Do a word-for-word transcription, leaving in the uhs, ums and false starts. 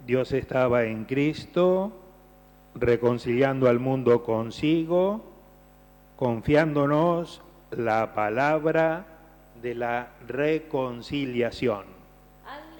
Dios estaba en Cristo, reconciliando al mundo consigo, confiándonos la palabra de la reconciliación.